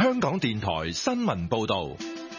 香港電台新聞報道。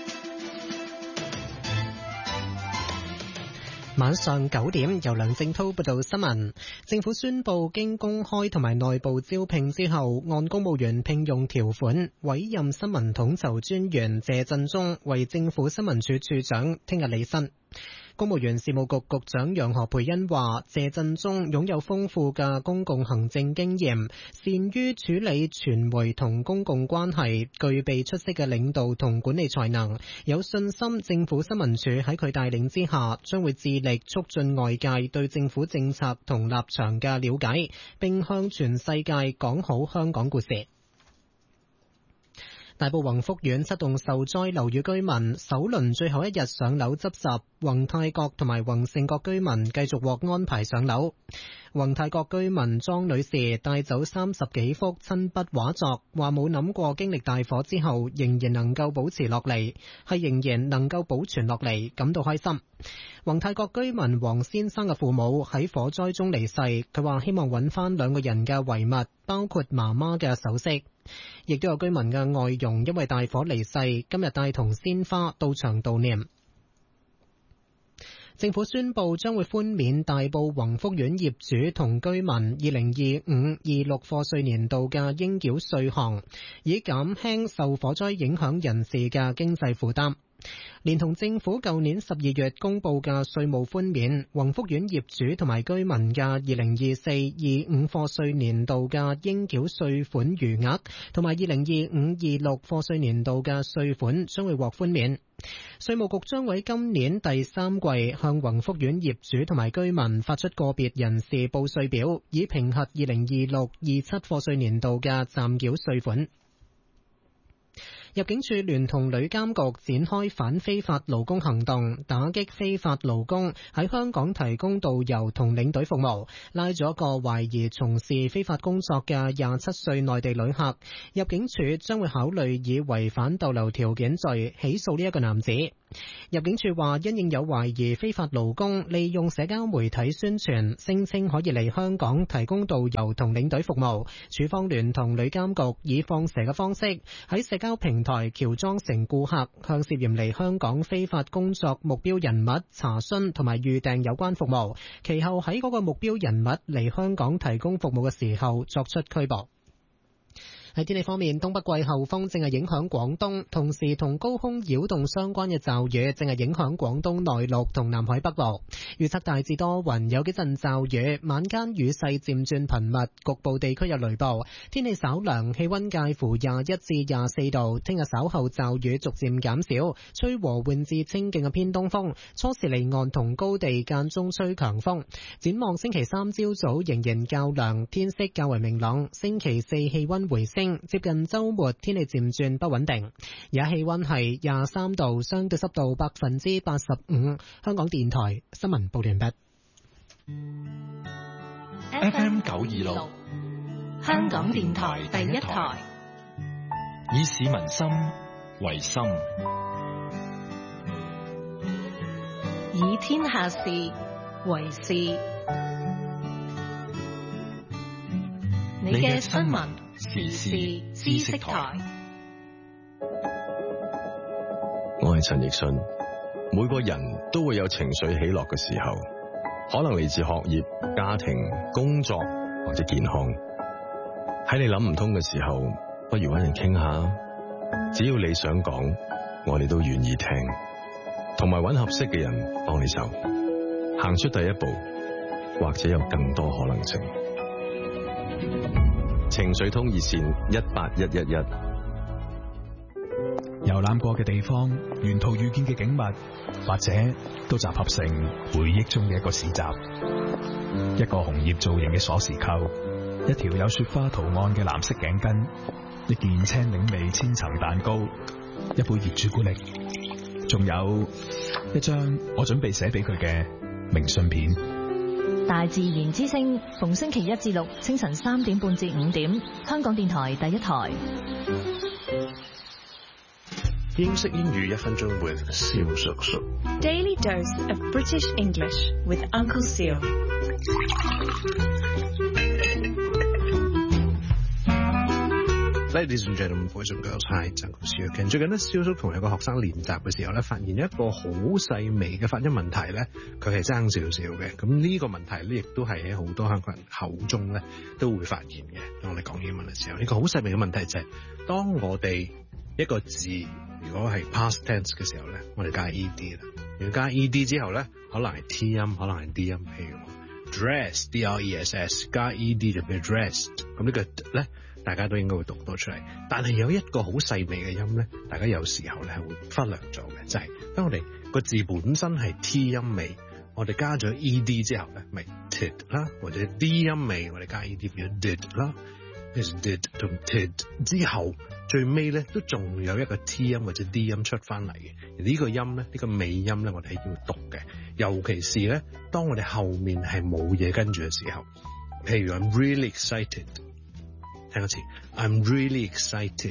晚上9點，由梁正濤報道新聞。政府宣布經公開同埋內部招聘之後，按公務員聘用條款委任新聞統籌專員謝振中為政府新聞處處長，聽日履新。公務員事務局局長楊何蓓茵話，謝振中擁有豐富嘅公共行政經驗，善於處理傳媒同公共關係，具備出色嘅領導同管理才能，有信心政府新聞處喺佢帶領之下，將會致力促進外界對政府政策同立場嘅了解，並向全世界講好香港故事。大埔宏福苑7棟受災樓宇居民首輪最後一日上樓執拾，宏泰閣同埋宏盛閣居民繼續獲安排上樓。宏泰閣居民莊女士帶走30幾幅親筆畫作，話冇諗過經歷大火之後仍然能夠保持落嚟，係仍然能夠保存落嚟，感到開心。宏泰閣居民黃先生嘅父母喺火災中離世，佢話希望揾翻2個人嘅遺物，包括媽媽嘅首飾。亦都有居民嘅外傭因為大火離世，今日帶同鮮花到場悼念。政府宣布將會寬免大埔宏福苑業主同居民2025-26課稅年度嘅應繳稅項，以減輕受火災影響人士嘅經濟負擔。連同政府舊年12月公布嘅稅務寬免，宏福苑業主同埋居民嘅2024-25課稅年度嘅應繳稅款餘額，同埋2025-26課稅年度嘅稅款將會獲寬免。稅務局將會喺今年第3季向宏福苑業主同埋居民發出個別人士報稅表，以評核2026-27課稅年度嘅暫繳稅款。入境處聯同旅監局展開反非法勞工行動，打擊非法勞工喺香港提供導遊同領隊服務，拉咗個懷疑從事非法工作嘅27歲內地旅客。入境處將會考慮以違反逗留條件罪起訴呢一個男子。入境處話，因應有懷疑非法勞工利用社交媒體宣傳，聲稱可以嚟香港提供導遊同領隊服務，處方聯同旅監局以放蛇嘅方式喺社交平台喬裝成顧客，向涉嫌嚟香港非法工作目標人物查詢同埋預訂有關服務，其後喺嗰個目標人物嚟香港提供服務嘅時候作出拘捕。喺天氣方面，東北季候風正係影響廣東，同時同高空擾動相關嘅驟雨正係影響廣東內陸同南海北部。預測大致多雲，有幾陣驟雨，晚間雨勢漸轉頻密，局部地區有雷暴。天氣稍涼，氣溫介乎21至24度。聽日稍後驟雨逐漸減少，吹和緩至清勁嘅偏東風，初時離岸同高地間中吹強風。展望星期3朝早仍然較涼，天色較為明朗。星期4氣溫回升，接近週末天氣漸轉不穩定。而家氣溫係23度，相對濕度85%。香港電台新聞報完畢。 FM 926， 香港電台第一台， 以市民心為心， 以天下事為事。你嘅新聞時事知識台。 我係陳奕迅。每個人都會有情緒起落嘅時候，可能嚟自學業、家庭、工作或者健康。喺你諗唔通嘅時候，不如搵人傾下。只要你想講，我哋都願意聽，同埋搵合適嘅人幫你手，行出第一步，或者有更多可能性。情緒通熱線18111。 遊覽過嘅地方，沿途遇見嘅景物，或者都集合成回憶中嘅一個市集。一個紅葉造型嘅鎖匙扣，一條有雪花圖案嘅藍色頸巾，一件青檸味千層蛋糕，一杯熱朱古力，仲有一張我準備寫俾佢嘅明信片。 大自然之聲，逢星期1至6清晨3點半至5點，香港電台第一台。 英式英語1分鐘 with 蕭叔叔。 Daily dose of British English with Uncle Seal。 Ladies and gentlemen, boys and girls, hi， 真故事嘅。最近咧，小叔同有個學生練習嘅時候咧，發現一個好細微嘅發音問題咧，佢係爭少少嘅。咁呢個問題咧，亦都係喺好多香港人口中咧都會發現嘅。當我哋講英文嘅時候，呢個好細微嘅問題就係，當我哋一個字如果係 past tense 嘅時候咧，我哋加 ed 啦。如果加 ed 之後咧，可能係 t 音，可能係 d 音，譬如dress dress 加 ed 就變 dressed， 咁呢個咧大家都應該會讀到出嚟。但係有一個好細微嘅音咧，大家有時候咧係會忽略咗嘅，就係當我哋個字本身係 t 音尾，我哋加咗 ed 之後咧，咪 tid 啦，或者 d 音尾我哋加 ed 變咗 did 啦。did 同 tid 之後最尾咧都仲有一個 t 音或者 d 音出翻嚟嘅，而呢個音咧，呢個尾音咧，我哋係要讀嘅。尤其是咧，當我哋後面係冇嘢跟住嘅時候，譬如 I'm really excited， 聽一次 I'm really excited，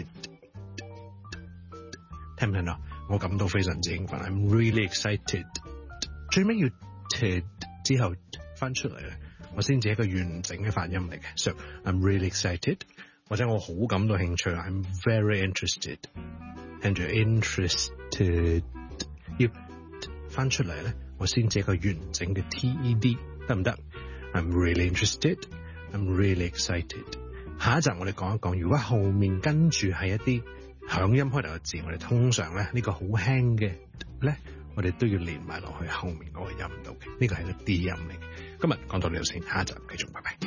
聽唔聽到？我感到非常之興奮 I'm really excited， 最尾要 tid 之後翻出嚟咧，我先至係一個完整嘅發音嚟嘅。So I'm really excited， 或者我好感到興趣 I'm very interested， 聽住 interested 要翻出嚟咧，我先至一個完整嘅 TED 得唔得 ？I'm really interested， I'm really excited。下一集我哋講一講，如果後面跟住係一啲響音開頭嘅字，我哋通常咧呢個好輕嘅咧，我哋都要連埋落去後面嗰個音度嘅。呢個係個 D 音嚟嘅。今日講到呢度先，下一集繼續，拜拜。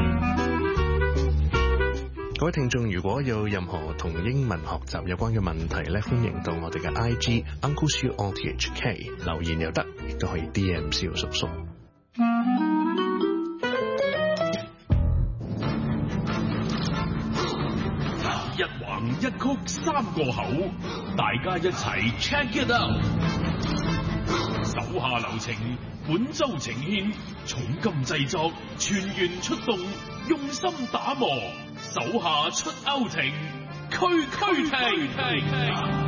各位聽眾，如果有任何同英文學習有關嘅問題咧，歡迎到我哋嘅 IG Uncle Siu RTHK 留言又得，亦都可以 DM 蕭叔叔。 一橫一曲三個口，大家一齊 check it out。手下留情，本周呈獻重金製作，全員出動，用心打磨，手下出歐庭，區區停。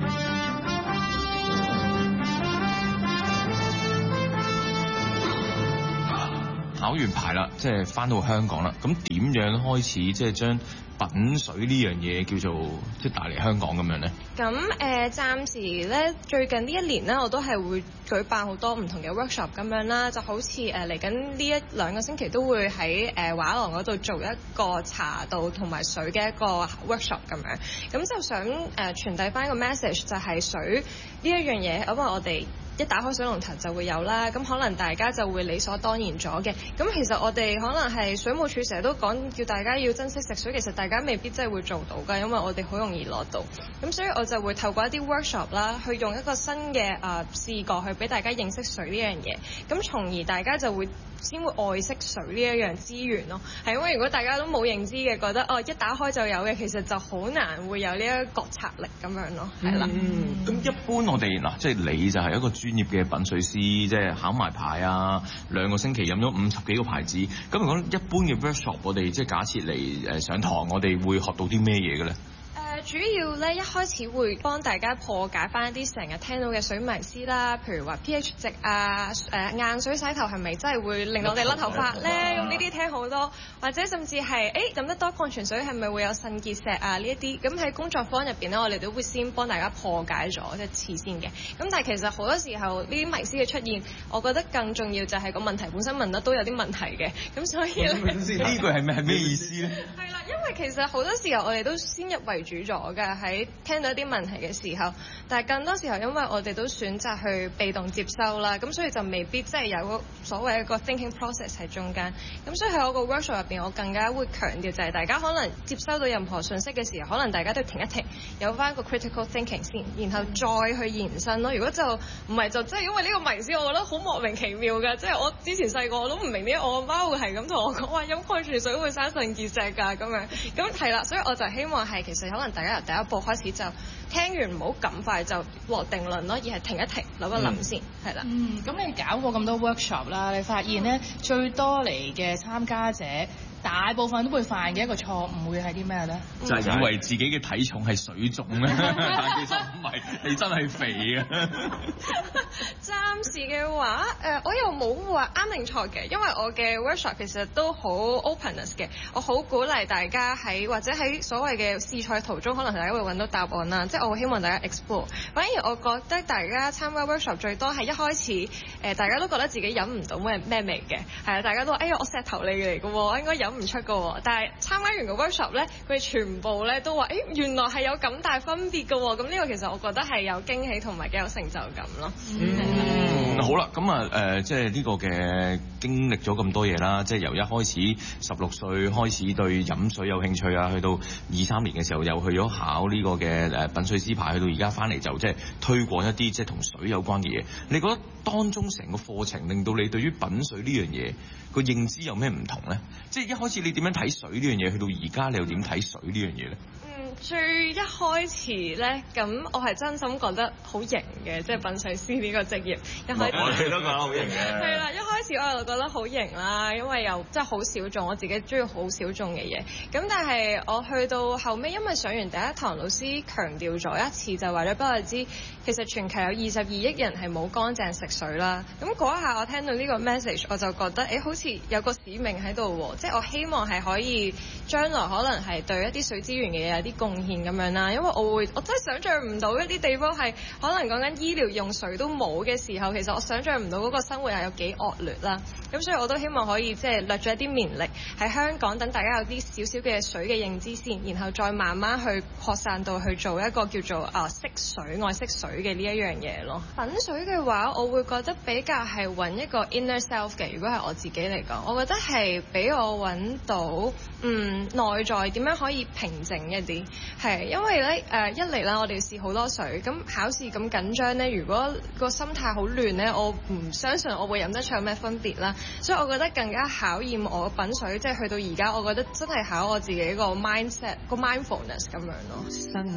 考完牌啦，即係翻到香港啦。咁點樣開始即係將品水呢樣嘢叫做即係帶嚟香港咁樣咧？ 咁暫時咧，最近呢一年咧，我都係會舉辦好多唔同嘅 workshop 咁樣啦，就好似嚟緊呢一兩個星期都會喺畫廊嗰度做一個茶道同埋水嘅一個 workshop 咁樣。咁就想傳遞翻個 message， 就係水呢一樣嘢，因為我哋一打開水龍頭就會有啦，咁可能大家就會理所當然咗嘅。咁其實我哋可能係水務署成日都講叫大家要珍惜食水，其實大家未必真係會做到㗎，因為我哋好容易攞到。咁所以我就會透過一啲 workshop 啦，去用一個新嘅視覺去俾大家認識水呢樣嘢，咁從而大家就會先會愛惜水呢一樣資源咯。係因為如果大家都冇認知嘅，覺得一打開就有嘅，其實就好難會有呢一個覺察力咁樣咯。係啦。 咁一般我哋嗱，即係你就係一個專業嘅品水師，即係考埋牌啊，2個星期飲咗50幾個牌子。咁如果一般嘅 workshop， 我哋即係假設嚟上堂，我哋會學到啲咩嘢嘅咧？ 主要咧一開始會幫大家破解翻一啲成日聽到嘅水迷思啦，譬如話 pH 值啊，硬水洗頭係咪真係會令到我哋甩頭髮咧？用呢啲聽好多，或者甚至係飲得多礦泉水係咪會有腎結石啊呢一啲？咁喺工作坊入邊咧，我哋都會先幫大家破解咗一次先嘅。咁但係其實好多時候呢啲迷思嘅出現，我覺得更重要就係個問題本身問得都有啲問題嘅。咁所以咧， 呢句係咩意思咧？ 係啦，因為其實好多時候我哋都先入為主咗嘅，喺聽到一啲問題嘅時候，但係更多時候因為我哋都選擇去被動接收啦，咁所以就未必真係有個所謂一個 thinking process 喺中間。咁所以喺我個 workshop 入邊，我更加會強調就係大家可能接收到任何信息嘅時候，可能大家都停一停，有翻個 critical thinking 先，然後再去延伸咯。如果就唔係就真係因為呢個迷思，我覺得好莫名其妙嘅，即係我之前細個我都唔明點解我阿媽會係咁同我講話飲礦泉水會生腎結石㗎咁樣。咁係啦，所以我就希望係其實可能大家由第一步開始就聽完唔好咁快就落定論咯，而係停一停，諗一諗先，係啦。 咁你搞過咁多 workshop 啦，你發現咧最多嚟嘅參加者，大部分都會犯嘅一個錯誤會係啲咩咧？ 就係以為自己嘅體重係水腫咧，但其實唔係，你真係肥啊！ 差暫時嘅話，我又冇話啱定錯嘅，因為我嘅 workshop 其實都好 openness 嘅，我好鼓勵大家或者喺所謂嘅試菜途中，可能大家會揾到答案啦。即係我會希望大家 explore。反而我覺得大家參加 workshop 最多係一開始大家都覺得自己飲唔到咩味嘅，係啊，大家都哎呀我石頭嚟嘅喎，我應該飲唔出嘅喎。但係參加完個 workshop 咧，佢哋全部咧都話原來係有咁大分別嘅喎。咁呢個其實我覺得係有驚喜同埋幾有成就感咯。 好啦，咁啊即係呢個嘅經歷咗咁多嘢啦，即係由一開始16歲開始對飲水有興趣啊，去到23年嘅時候又去咗考呢個嘅品水師牌，去到而家翻嚟就即係推廣一啲即係同水有關嘅嘢。你覺得當中成個課程令到你對於品水呢樣嘢個認知有咩唔同咧？即係一開始你點樣睇水呢樣嘢，去到而家你又點睇水呢樣嘢咧？ 最一開始咧，咁我係真心覺得好型嘅，即係品水師呢個職業。一開始我哋都覺得好型嘅。 係啦，一開始我就覺得好型啦，因為又真係好小眾，我自己中意好小眾嘅嘢。咁但係我去到後尾，因為上完第一堂，老師強調咗一次，就話咗俾我知，其實全球有22億人係冇乾淨食水啦。咁嗰一下我聽到呢個 message， 我就覺得好似有個使命喺度喎，即係我希望係可以將來可能係對一啲水資源嘅嘢有啲貢獻咁樣啦，因為我真係想像唔到一啲地方係可能講緊醫療用水都冇嘅時候，其實我想像唔到嗰個生活係有幾惡劣啦。咁所以我都希望可以即係略咗一啲綿力喺香港，等大家有啲少少嘅水嘅認知先，然後再慢慢去擴散到去做一個叫做識水愛惜水嘅呢一樣嘢咯。品水嘅話，我會覺得比較係揾一個 inner self 嘅。如果係我自己嚟講，我覺得係俾我揾到內在點樣可以平靜一啲。係因為咧一嚟啦，我哋要試好多水，咁考試咁緊張咧，如果個心態好亂咧，我唔相信我會飲得出有咩分別啦。所以我覺得更加考驗我品水，即係去到而家，我覺得真係考我自己個 mindset 個 mindfulness 咁樣咯。